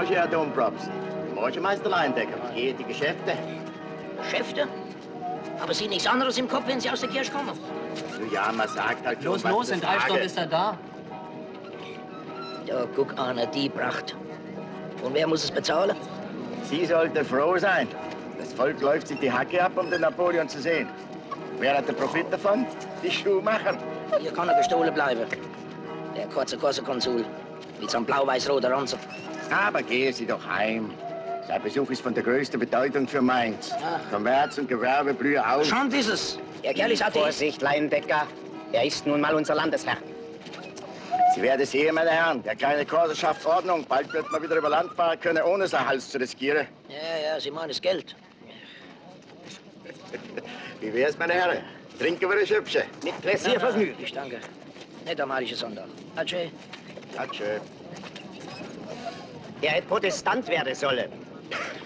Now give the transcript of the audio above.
Morgen, Herr Domprops. Morgen, Meister Leindecker. Geht die Geschäfte? Geschäfte? Aber Sie nichts anderes im Kopf, wenn Sie aus der Kirche kommen? Ja, man sagt halt schon, Los, in 3 Stunden ist er da. Da, guck einer, die Pracht. Und wer muss es bezahlen? Sie sollten froh sein. Das Volk läuft sich die Hacke ab, um den Napoleon zu sehen. Wer hat den Profit davon? Die Schuhmacher. Hier kann er gestohlen bleiben. Der kurze Konsul mit seinem blau-weiß-roten Ranzen. Aber gehen Sie doch heim. Sein Besuch ist von der größten Bedeutung für Mainz. Kommerz und Gewerbe blühen auf. Schand ist es. Der Kerl ist Atheist. Vorsicht, Leindecker. Er ist nun mal unser Landesherr. Sie werden sehen, meine Herren, der kleine Korse schafft Ordnung. Bald wird man wieder über Land fahren können, ohne sein Hals zu riskieren. Ja, Sie meinen das Geld. Wie wär's, meine Herren? Trinken wir ein Schöpfchen. Mit Pläsiervergnügen. Ich danke. Nicht am Heiligen Sonntag. Adieu. Adieu. Er hätte Protestant werden sollen.